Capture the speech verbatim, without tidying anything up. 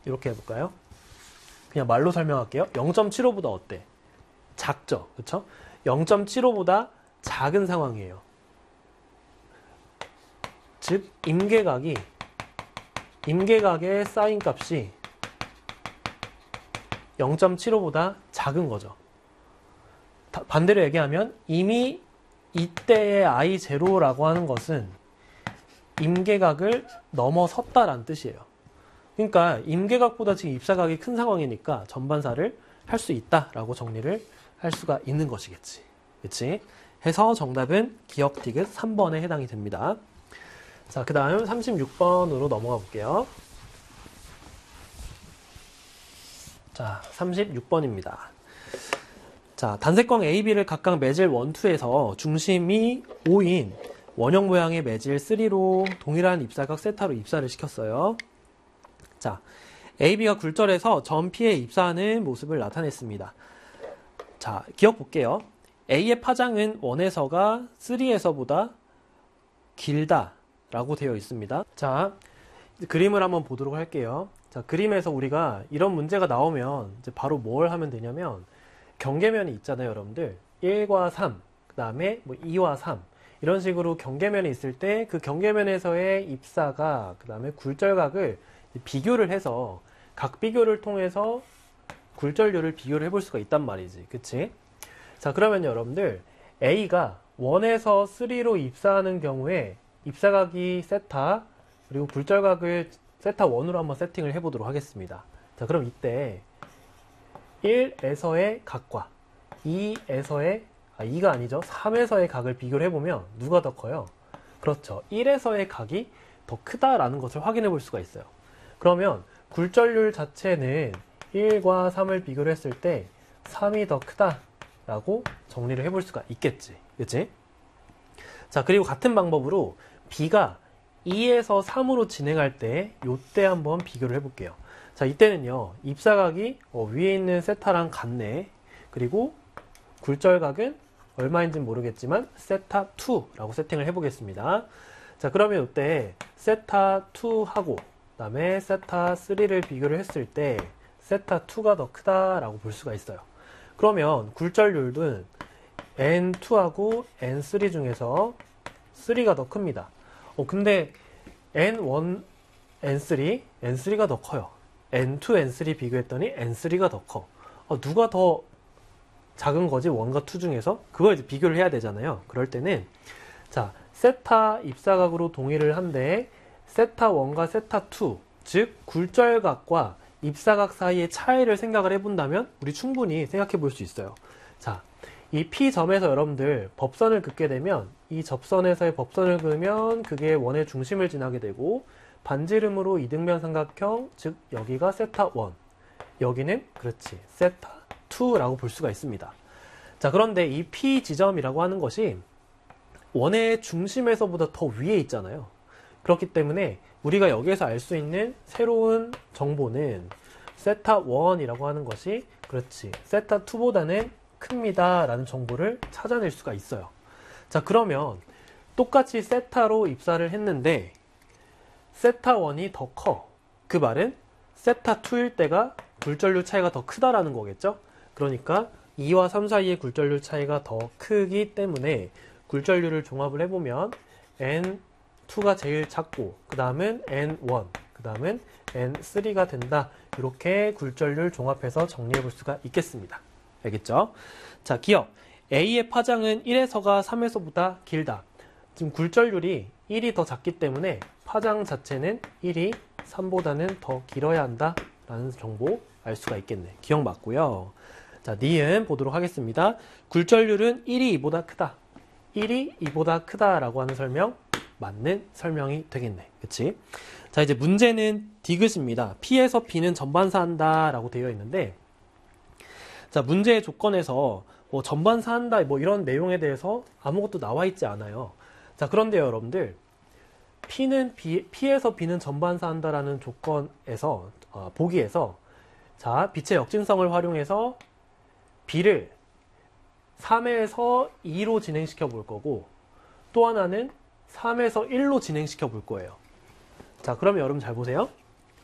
이렇게 해볼까요? 그냥 말로 설명할게요. 영 점 칠오보다 어때? 작죠? 그쵸? 영 점 칠오보다 작은 상황이에요. 즉 임계각이 임계각의 사인 값이 영 점 칠오보다 작은 거죠. 반대로 얘기하면 이미 이때의 아이 제로라고 하는 것은 임계각을 넘어섰다라는 뜻이에요. 그러니까 임계각보다 지금 입사각이 큰 상황이니까 전반사를 할 수 있다라고 정리를 할 수가 있는 것이겠지. 그치? 해서 정답은 기억 디귿 삼 번에 해당이 됩니다. 자, 그 다음 삼십육 번으로 넘어가 볼게요. 자, 삼십육 번입니다. 자, 단색광 A, B를 각각 매질 일, 이에서 중심이 오인 원형 모양의 매질 삼로 동일한 입사각 세타로 입사를 시켰어요. 자, A, B가 굴절해서 점 P에 입사하는 모습을 나타냈습니다. 자, 기억 볼게요. A의 파장은 일에서가 삼에서보다 길다 라고 되어 있습니다. 자, 그림을 한번 보도록 할게요. 자, 그림에서 우리가 이런 문제가 나오면 이제 바로 뭘 하면 되냐면 경계면이 있잖아요, 여러분들. 일과 삼, 그 다음에 뭐 이와 삼 이런 식으로 경계면이 있을 때 그 경계면에서의 입사각, 그 다음에 굴절각을 비교를 해서 각 비교를 통해서 굴절률을 비교를 해볼 수가 있단 말이지. 그치? 자, 그러면 여러분들 A가 일에서 삼로 입사하는 경우에 입사각이 세타, 그리고 굴절각을 세타 일으로 한번 세팅을 해보도록 하겠습니다. 자, 그럼 이때 일에서의 각과 이에서의, 아, 이가 아니죠. 삼에서의 각을 비교를 해보면 누가 더 커요? 그렇죠. 일에서의 각이 더 크다라는 것을 확인해 볼 수가 있어요. 그러면 굴절률 자체는 일과 삼을 비교를 했을 때 삼이 더 크다라고 정리를 해볼 수가 있겠지. 그치? 자, 그리고 같은 방법으로 B가 이에서 삼으로 진행할 때 요때 한번 비교를 해볼게요. 자, 이때는요, 입사각이 어, 위에 있는 세타랑 같네. 그리고 굴절각은 얼마인지는 모르겠지만 세타 이라고 세팅을 해보겠습니다. 자, 그러면 이때 세타 이하고 그 다음에 세타 삼을 비교를 했을 때 세타 이가 더 크다라고 볼 수가 있어요. 그러면 굴절률은 엔 이하고 엔 쓰리 중에서 삼가 더 큽니다. 어, 근데 엔 원, 엔 쓰리, 엔 쓰리가 더 커요. 엔 투, 엔 쓰리 비교했더니 엔 쓰리가 더 커. 어, 누가 더 작은 거지? 일과 이 중에서? 그걸 이제 비교를 해야 되잖아요. 그럴 때는 자, 세타 입사각으로 동의를 한데 세타 일과 세타 이, 즉 굴절각과 입사각 사이의 차이를 생각을 해본다면 우리 충분히 생각해 볼 수 있어요. 자, 이 P점에서 여러분들 법선을 긋게 되면 이 접선에서의 법선을 그으면 그게 원의 중심을 지나게 되고 반지름으로 이등변 삼각형, 즉 여기가 세타 일, 여기는 그렇지 세타 이라고 볼 수가 있습니다. 자, 그런데 이 P 지점이라고 하는 것이 원의 중심에서보다 더 위에 있잖아요. 그렇기 때문에 우리가 여기에서 알 수 있는 새로운 정보는 세타 일이라고 하는 것이 그렇지 세타 이보다는 큽니다 라는 정보를 찾아낼 수가 있어요. 자, 그러면 똑같이 세타로 입사를 했는데 세타 일이 더 커. 그 말은 세타 이일 때가 굴절률 차이가 더 크다라는 거겠죠? 그러니까 이와 삼 사이의 굴절률 차이가 더 크기 때문에 굴절률을 종합을 해보면 엔 이가 제일 작고 그 다음은 엔 일, 그 다음은 엔 쓰리가 된다. 이렇게 굴절률 종합해서 정리해 볼 수가 있겠습니다. 알겠죠? 자, 기억. A의 파장은 일에서가 삼에서보다 길다. 지금 굴절률이 일이 더 작기 때문에 파장 자체는 일이 삼보다는 더 길어야 한다 라는 정보 알 수가 있겠네. 기억 맞고요. 자, 니은 보도록 하겠습니다. 굴절률은 일이 이보다 크다. 일이 이보다 크다 라고 하는 설명 맞는 설명이 되겠네. 그치? 자, 이제 문제는 디귿입니다. P에서 B는 전반사한다 라고 되어 있는데, 자, 문제의 조건에서 뭐 전반사한다 뭐 이런 내용에 대해서 아무것도 나와 있지 않아요. 자, 그런데 여러분들 P는 B, P에서 B는 전반사한다 라는 조건에서 어, 보기에서 자, 빛의 역진성을 활용해서 B를 삼에서 이로 진행시켜 볼 거고 또 하나는 삼에서 일로 진행시켜 볼 거예요. 자, 그러면 여러분 잘 보세요.